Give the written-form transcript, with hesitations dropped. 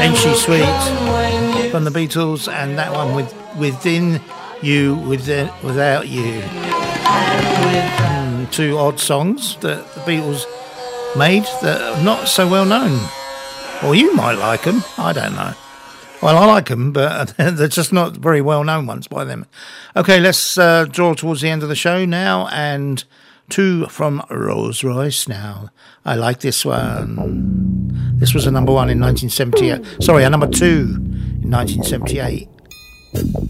Ain't She Sweet from the Beatles, and that one with Within You, Without You. Two odd songs that the Beatles made that are not so well known. Or you might like them, I don't know. Well, I like them, but they're just not very well known ones by them. Okay, let's draw towards the end of the show now, and two from Rolls Royce now. I like this one. This was a number one in 1978. Sorry, a number two in 1978.